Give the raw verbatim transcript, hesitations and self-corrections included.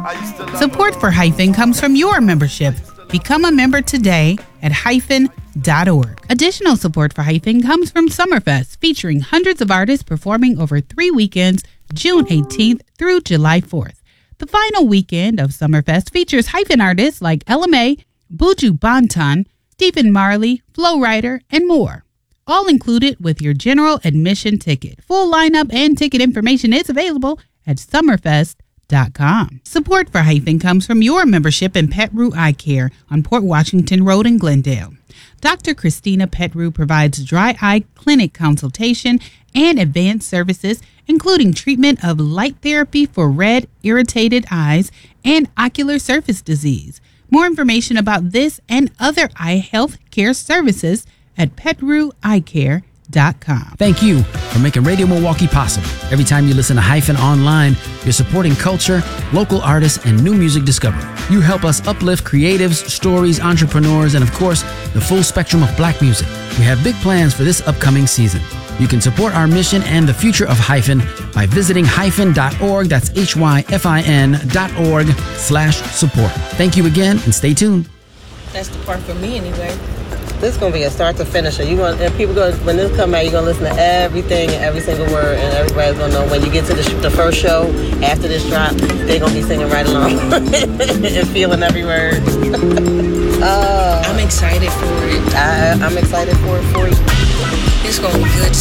Support for Hyphen comes from your membership. Become a member today at hyphen dot org. Additional support for Hyphen comes from Summerfest, featuring hundreds of artists performing over three weekends, June eighteenth through July fourth. The final weekend of Summerfest features Hyphen artists like Ella Mai, Buju Banton, Stephen Marley, Flo Rida, and more. All included with your general admission ticket. Full lineup and ticket information is available at summerfest dot com. Support for Hyphen comes from your membership in Petrou Eye Care on Port Washington Road in Glendale. Doctor Christina Petrou provides dry eye clinic consultation and advanced services, including treatment of light therapy for red, irritated eyes and ocular surface disease. More information about this and other eye health care services at petrou eye care dot com. Thank you for making Radio Milwaukee possible. Every time you listen to Hyphen online, you're supporting culture, local artists, and new music discovery. You help us uplift creatives, stories, entrepreneurs, and of course, the full spectrum of black music. We have big plans for this upcoming season. You can support our mission and the future of Hyphen by visiting hyphen dot org. That's H Y F I N dot org slash support. Thank you again and stay tuned. That's the part for me anyway. This is gonna be a start to finish. You gonna and people gonna when this come out, you're gonna listen to everything and every single word, and everybody's gonna know when you get to the, sh- the first show after this drop, they're gonna be singing right along and feeling every word. uh, I'm excited for it. I, I'm excited for it for you. It's gonna be good.